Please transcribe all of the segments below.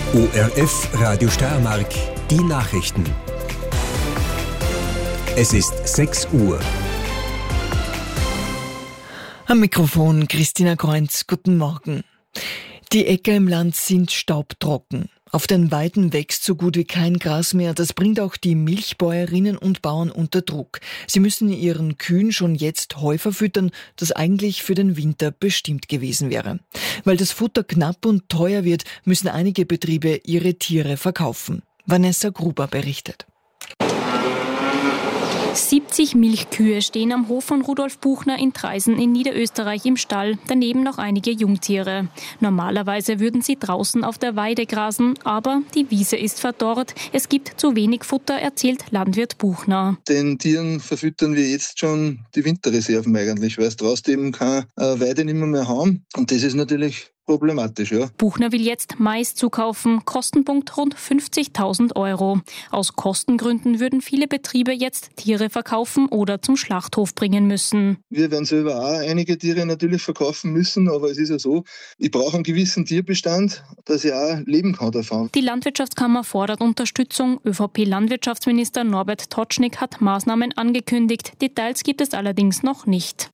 ORF Radio Steiermark, die Nachrichten. Es ist 6 Uhr. Am Mikrofon Christina Kreunz, guten Morgen. Die Äcker im Land sind staubtrocken. Auf den Weiden wächst so gut wie kein Gras mehr. Das bringt auch die Milchbäuerinnen und Bauern unter Druck. Sie müssen ihren Kühen schon jetzt Heu verfüttern, das eigentlich für den Winter bestimmt gewesen wäre. Weil das Futter knapp und teuer wird, müssen einige Betriebe ihre Tiere verkaufen. Vanessa Gruber berichtet. 70 Milchkühe stehen am Hof von Rudolf Buchner in Traisen in Niederösterreich im Stall, daneben noch einige Jungtiere. Normalerweise würden sie draußen auf der Weide grasen, aber die Wiese ist verdorrt. Es gibt zu wenig Futter, erzählt Landwirt Buchner. Den Tieren verfüttern wir jetzt schon die Winterreserven eigentlich, weil es draußen eben keine Weide nicht mehr haben. Und das ist natürlich problematisch, ja. Buchner will jetzt Mais zukaufen, Kostenpunkt rund 50.000 €. Aus Kostengründen würden viele Betriebe jetzt Tiere verkaufen oder zum Schlachthof bringen müssen. Wir werden selber auch einige Tiere natürlich verkaufen müssen, aber es ist ja so, ich brauche einen gewissen Tierbestand, dass ich auch leben kann davon. Die Landwirtschaftskammer fordert Unterstützung. ÖVP-Landwirtschaftsminister Norbert Totschnig hat Maßnahmen angekündigt. Details gibt es allerdings noch nicht.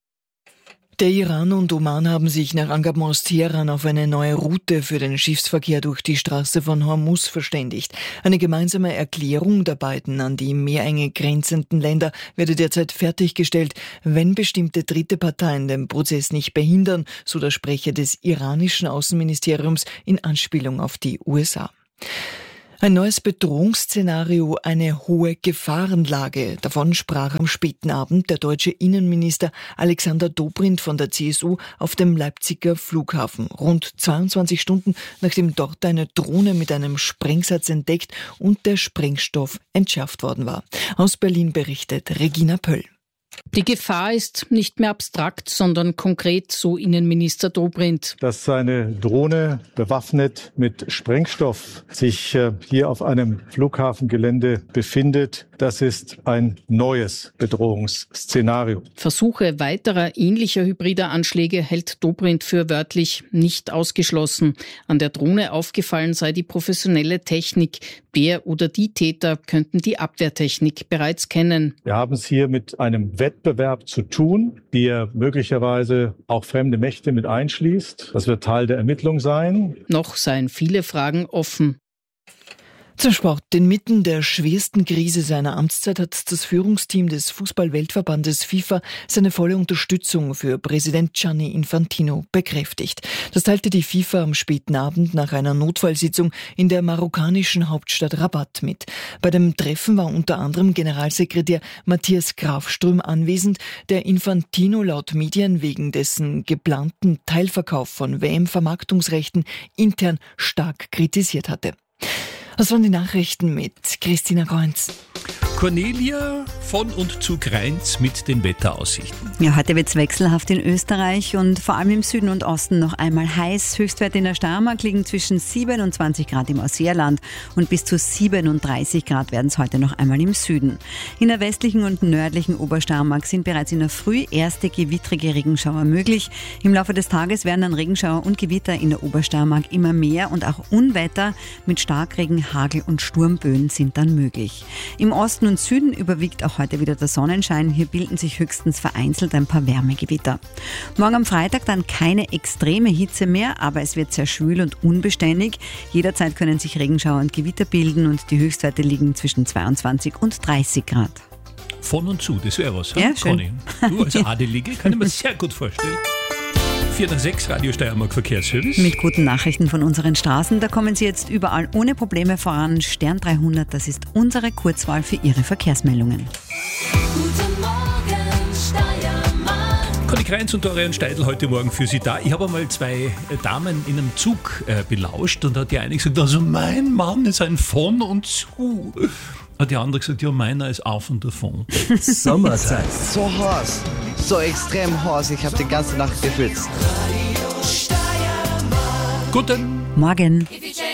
Der Iran und Oman haben sich nach Angaben aus Teheran auf eine neue Route für den Schiffsverkehr durch die Straße von Hormuz verständigt. Eine gemeinsame Erklärung der beiden an die Meerenge grenzenden Länder werde derzeit fertiggestellt, wenn bestimmte dritte Parteien den Prozess nicht behindern, so der Sprecher des iranischen Außenministeriums in Anspielung auf die USA. Ein neues Bedrohungsszenario, eine hohe Gefahrenlage. Davon sprach am späten Abend der deutsche Innenminister Alexander Dobrindt von der CSU auf dem Leipziger Flughafen. Rund 22 Stunden, nachdem dort eine Drohne mit einem Sprengsatz entdeckt und der Sprengstoff entschärft worden war. Aus Berlin berichtet Regina Pöll. Die Gefahr ist nicht mehr abstrakt, sondern konkret, so Innenminister Dobrindt. Dass eine Drohne bewaffnet mit Sprengstoff sich hier auf einem Flughafengelände befindet, das ist ein neues Bedrohungsszenario. Versuche weiterer ähnlicher hybrider Anschläge hält Dobrindt für wörtlich nicht ausgeschlossen. An der Drohne aufgefallen sei die professionelle Technik. Der oder die Täter könnten die Abwehrtechnik bereits kennen. Wir haben es hier mit einem Wettbewerb zu tun, der möglicherweise auch fremde Mächte mit einschließt. Das wird Teil der Ermittlung sein. Noch seien viele Fragen offen. Zum Sport. Inmitten der schwersten Krise seiner Amtszeit hat das Führungsteam des Fußball-Weltverbandes FIFA seine volle Unterstützung für Präsident Gianni Infantino bekräftigt. Das teilte die FIFA am späten Abend nach einer Notfallsitzung in der marokkanischen Hauptstadt Rabat mit. Bei dem Treffen war unter anderem Generalsekretär Matthias Grafström anwesend, der Infantino laut Medien wegen dessen geplanten Teilverkauf von WM-Vermarktungsrechten intern stark kritisiert hatte. Das waren die Nachrichten mit Christina Kreunz. Cornelia von und zu Kreins mit den Wetteraussichten. Ja, heute wird es wechselhaft in Österreich und vor allem im Süden und Osten noch einmal heiß. Höchstwerte in der Steiermark liegen zwischen 27 Grad im Ausseerland und bis zu 37 Grad werden es heute noch einmal im Süden. In der westlichen und nördlichen Obersteiermark sind bereits in der Früh erste gewittrige Regenschauer möglich. Im Laufe des Tages werden dann Regenschauer und Gewitter in der Obersteiermark immer mehr und auch Unwetter mit Starkregen, Hagel und Sturmböen sind dann möglich. Im Osten und Süden überwiegt auch heute wieder der Sonnenschein. Hier bilden sich höchstens vereinzelt ein paar Wärmegewitter. Morgen am Freitag dann keine extreme Hitze mehr, aber es wird sehr schwül und unbeständig. Jederzeit können sich Regenschauer und Gewitter bilden und die Höchstwerte liegen zwischen 22 und 30 Grad. Von und zu, das wäre was. Ja, schön. Du als Adelige kann ich mir sehr gut vorstellen. 4 nach 6 Radio Steiermark Verkehrsservice. Mit guten Nachrichten von unseren Straßen. Da kommen Sie jetzt überall ohne Probleme voran. Stern 300, das ist unsere Kurzwahl für Ihre Verkehrsmeldungen. Guten Morgen, Steiermark. Conny Kreins und Dorian Steidl heute Morgen für Sie da. Ich habe einmal 2 Damen in einem Zug belauscht und da hat die eine gesagt, also mein Mann ist ein von und zu. Hat die andere gesagt, ja, meiner ist auf und davon. Sommerzeit. So heiß, so extrem heiß, ich habe die ganze Nacht geschwitzt. Guten Morgen. If you change